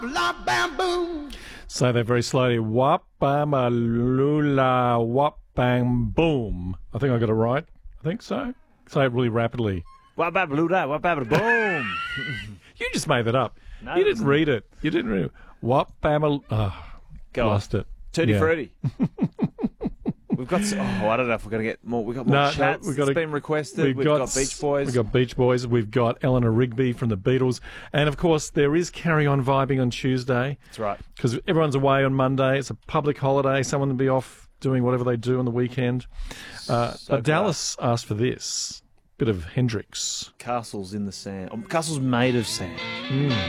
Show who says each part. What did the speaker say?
Speaker 1: La bam boom.
Speaker 2: Say that very slowly. Wap bam a lula wap bang boom. I think I got it right. I think so. Say it really rapidly.
Speaker 3: Boom.
Speaker 2: You just made that up.
Speaker 3: No,
Speaker 2: You
Speaker 3: it
Speaker 2: didn't read it. You didn't read it. Wap bam a... Oh,
Speaker 3: Go on.
Speaker 2: lost it.
Speaker 3: Tutti
Speaker 2: Yeah.
Speaker 3: frutti. We've got... I don't know if we're going to get more. We've got more chats. It's been requested. We've got Beach Boys.
Speaker 2: We've got Beach Boys. We've got Eleanor Rigby from the Beatles. And, of course, there is Carry On Vibing on Tuesday.
Speaker 3: That's right.
Speaker 2: Because everyone's away on Monday. It's a public holiday. Someone will be off doing whatever they do on the weekend. But Dallas asked for this. Bit of Hendrix.
Speaker 3: Castles in the sand. Castles made of sand.